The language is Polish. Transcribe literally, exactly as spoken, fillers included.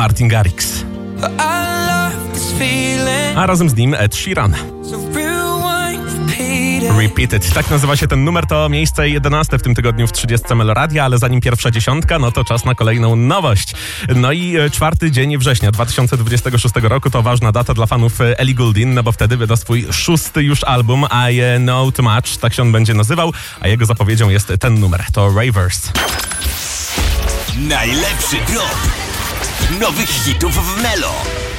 Martin Garrix. A razem z nim Ed Sheeran. Repeated. Tak nazywa się ten numer, to miejsce jedenaste w tym tygodniu w trzydziestce Meloradia, ale zanim pierwsza dziesiątka, no to czas na kolejną nowość. No i czwarty dzień września dwa tysiące dwudziestego szóstego roku to ważna data dla fanów Ellie Goulding, no bo wtedy wyda swój szósty już album I Know Too Much, tak się on będzie nazywał, a jego zapowiedzią jest ten numer, to Ravers. Najlepszy drop nowych hitów w Melo.